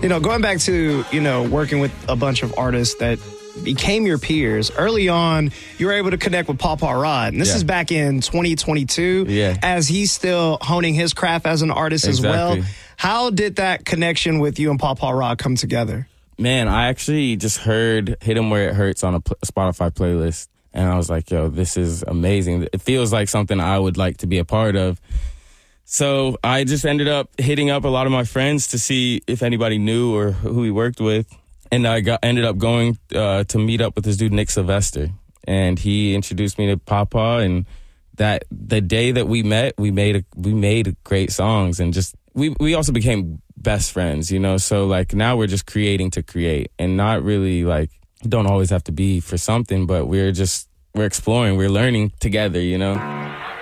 Going back to, working with a bunch of artists that became your peers, early on, you were able to connect with Paw Paw Rod. And this is back in 2022, as he's still honing his craft as an artist as well. How did that connection with you and Paw Paw Rod come together? Man, I actually just heard Hit 'Em Where It Hurts on a Spotify playlist. And I was like, yo, this is amazing. It feels like something I would like to be a part of. So I just ended up hitting up a lot of my friends to see if anybody knew or who he worked with. And I ended up going to meet up with this dude, Nick Sylvester. And he introduced me to Paw Paw. And the day that we met, we made great songs. And just we also became best friends, So like now we're just creating to create, and not really like, don't always have to be for something, but we're exploring, we're learning together,